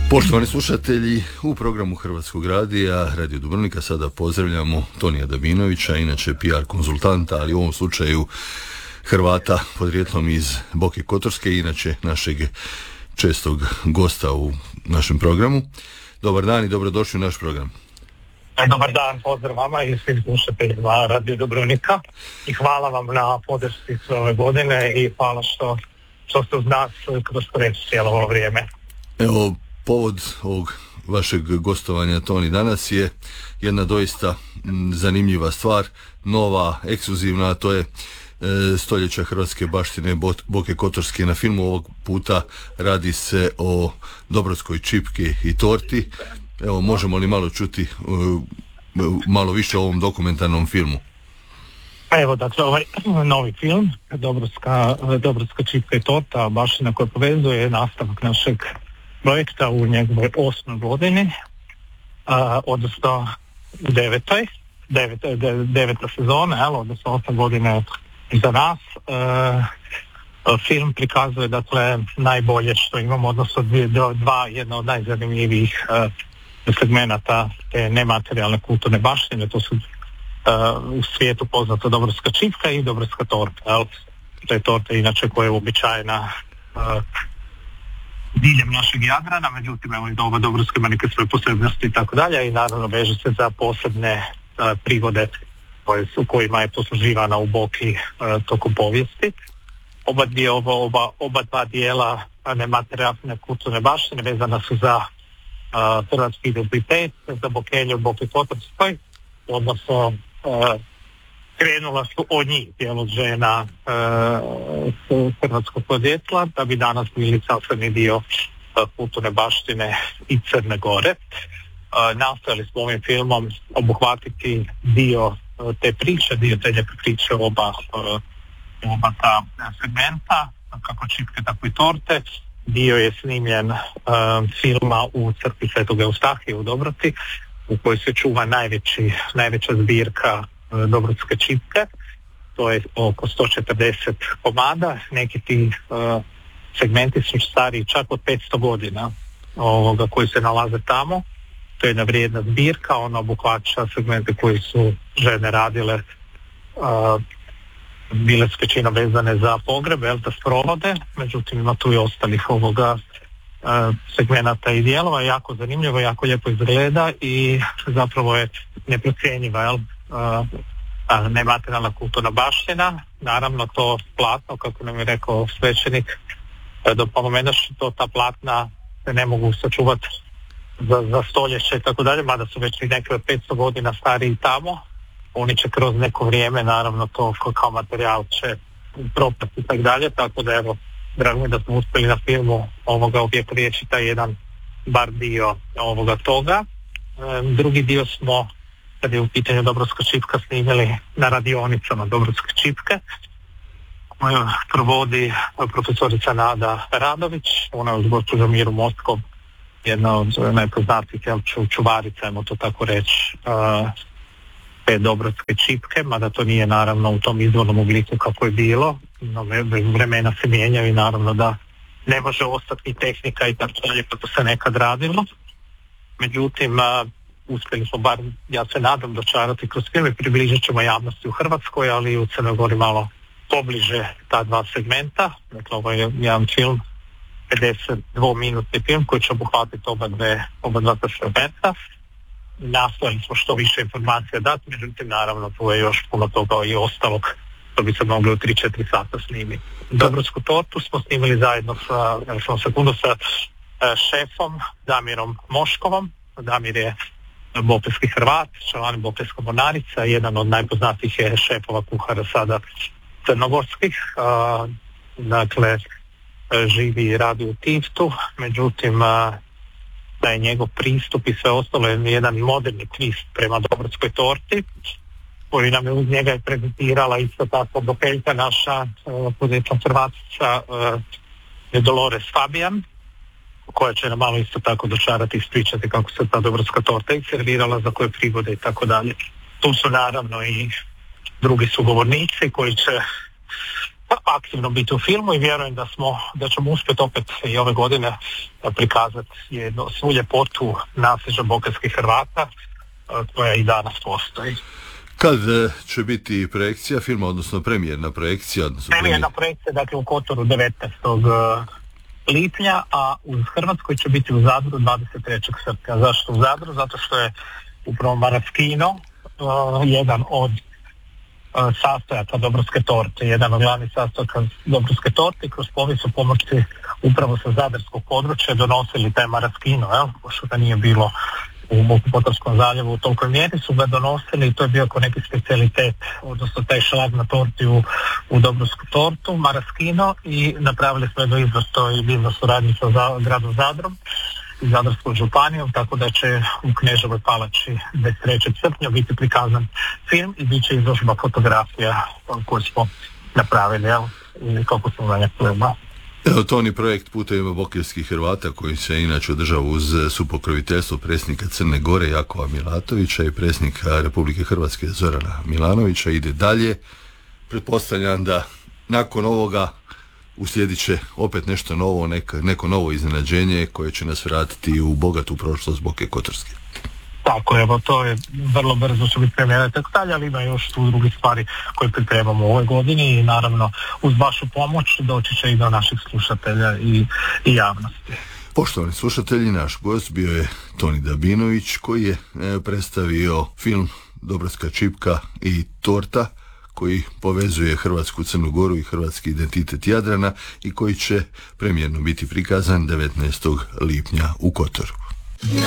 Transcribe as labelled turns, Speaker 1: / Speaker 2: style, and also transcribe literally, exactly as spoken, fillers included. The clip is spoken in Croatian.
Speaker 1: Poštovani slušatelji, u programu Hrvatskog radija, Radio Dubrovnika, sada pozdravljamo Tonija Dabinovića, inače P R konzultanta, ali u ovom slučaju Hrvata podrijetlom iz Boke Kotorske, inače našeg čestog gosta u našem programu. Dobar dan i dobrodošli u naš program.
Speaker 2: Dobar dan, pozdrav vama i svim slušateljima Radio Dubrovnika i hvala vam na podršci sve ove godine i hvala što, što ste uz nas kroz projektu cijelo ovo vrijeme.
Speaker 1: Evo, povod ovog vašeg gostovanja, Toni, danas je jedna doista zanimljiva stvar, nova, ekskluzivna, a to je e, stoljeća hrvatske baštine Boke Kotorske. Na filmu ovog puta radi se o Dobrotskoj čipki i torti. Evo, možemo li malo čuti uh, malo više o ovom dokumentarnom filmu?
Speaker 2: Evo, dakle, ovaj novi film, Dobrotska, Dobrotska čipka i torta, baština koja povezuje nastavak našeg projekta u njegovoj osmoj godini, uh, odnosno u devetoj, devet, de, deveta sezona, jel, odnosno osam godine za nas. Uh, film prikazuje, dakle, najbolje što imamo, odnosno dva, dva jedna od najzanimljivijih uh, segmenata te nematerijalne kulturne baštine. To su uh, u svijetu poznata Dobrotska čipka i Dobrotska torta. Jel? To je torta inače koja je uobičajena uh, diljem našeg Jadrana, međutim evo i ova Dobrotska ima neke svoje posebnosti i tako dalje i naravno veže se za posebne uh, prigode koje, u kojima je posluživana u Boki uh, tokom povijesti. Oba, dio, oba, oba dva dijela nematerijalne kulturne baštine vezana su za Uh, hrvatski identitet, za Bokelje u Boki Kotorskoj, odnosno uh, krenula su od njih dijelo žena uh, hrvatskog podrijetla, da bi danas bili sastavni dio uh, kulturne baštine i Crne Gore. Uh, nastojali smo ovim filmom obuhvatiti dio uh, te priče, dio te neke priče oba, uh, oba ta segmenta, kako čipke, tako i torte. Dio je snimljen uh, filma u crkvi Svetog Eustahija u Dobroti, u kojoj se čuva najveći, najveća zbirka uh, Dobrotske čipke. To je oko sto četrdeset komada. Neki ti uh, segmenti su stariji čak od petsto godina ovoga, koji se nalaze tamo. To je jedna vrijedna zbirka, ona obuhvaća segmente koji su žene radile, uh, bile su većinom vezane za pogrebe, jel, da sprovode, međutim ima tu i ostalih ovoga uh, segmenata i dijelova, jako zanimljivo, jako lijepo izgleda i zapravo je neprocjenjiva, jel, uh, nematerijalna kulturna baština. Naravno to platno, kako nam je rekao svećenik, da pomenuš, to ta platna se ne mogu sačuvati za, za stoljeće i tako dalje, mada su već i neke od petsto godina stariji tamo. Oni će kroz neko vrijeme, naravno, to kao materijal će propasti i tako dalje, tako da evo, drago mi da smo uspjeli na filmu ovoga uvijek riječi taj jedan bar dio ovoga toga. E, drugi dio smo, kad je u pitanju Dobrotska čipka, snimili na radionicama Dobrotske čipke, koju provodi profesorica Nada Radović, ona je uz gospođu Miru Mostkov, jedna od najpoznatijih ču, čuvarica, ajmo to tako reći, uh, te Dobrotske čipke, mada to nije naravno u tom izvornom obliku kako je bilo, no, vremena se mijenjaju i naravno da ne može ostati tehnika i tako dalje kako se nekad radilo. Međutim, uh, uspjeli smo, bar ja se nadam, dočarati kroz film i približit ćemo javnosti u Hrvatskoj, ali i u Crnoj Gori malo pobliže ta dva segmenta. Dakle, ovo je jedan film, pedeset dvominutni film koji će obuhvatiti oba, dve, oba dva segmenta. Nastojali smo što više informacija dati, međutim naravno tu je još puno toga i ostalog što bi se mogli u tri četiri sata snimiti. Dobrotsku tortu smo snimili zajedno sa, sam sekundu, sa šefom Damirom Moškovom. Damir je Bokeljski Hrvat, član Bokeljska mornarica, jedan od najpoznatijih je šefova kuhara sada crnogorskih. Uh, dakle, živi i radi u Tivtu, međutim uh, da je njegov pristup i sve ostalo je jedan moderni twist prema Dobrotskoj torti, koji nam je uz njega je prezentirala isto tako Bokeljka, naša uh, podjetna Hrvatica uh, Dolores Fabian, koja će nam malo isto tako dočarati i ispričati kako se ta Dobrotska torta i servirala, za koje prigode i tako dalje. Tu su naravno i drugi sugovornici koji će aktivno biti u filmu i vjerujem da smo, da ćemo uspjeti opet i ove godine prikazati jednu svu ljepotu nasljeđa bokeljskih Hrvata koja i danas postoji.
Speaker 1: Kad će biti projekcija filma, odnosno premijerna projekcija? Odnosno
Speaker 2: premijerna projekcija, dakle u Kotoru devetnaestog lipnja, a u Hrvatskoj će biti u Zadru dvadeset trećeg srpnja. Zašto u Zadru? Zato što je upravo Maraskino uh, jedan od uh, sastojaka Dobrske torte, jedan od glavnih sastojaka Dobrske torte i kroz povijest su pomorci upravo sa zadarskog područja donosili taj Maraskino, jel? Pošto ga nije bilo u Bokokotorskom zaljevu u tolikoj mjeri su ga donosili i to je bio kao neki specijalitet, odnosno taj šlag na torti u, u Dobrovsku tortu, Maraskino, i napravili smo jedno izvrsto i divno suradnju sa za, gradom Zadrom i Zadarskom županijom, tako da će u Kneževoj palači dvadeset trećeg srpnja biti prikazan film i bit će izložba fotografija koju smo napravili, jel? I kako smo na filma.
Speaker 1: Evo, to ni projekt Putevima bokeljskih Hrvata koji se inače održava uz supokroviteljstvo predsjednika Crne Gore Jakova Milatovića i predsjednika Republike Hrvatske Zorana Milanovića ide dalje. Pretpostavljam da nakon ovoga uslijedit će opet nešto novo, neko, neko novo iznenađenje koje će nas vratiti u bogatu prošlost Boke Kotorske.
Speaker 2: Tako, evo, to je vrlo brzo će biti premijera tako dalje, ali ima još tu drugih stvari koje pripremamo u ovoj godini i naravno uz vašu pomoć doći će i do naših slušatelja i, i javnosti.
Speaker 1: Poštovani slušatelji, naš gost bio je Toni Dabinović koji je e, predstavio film Dobrska čipka i torta koji povezuje Hrvatsku Crnu Goru i hrvatski identitet Jadrana i koji će premijerno biti prikazan devetnaestog lipnja u Kotoru.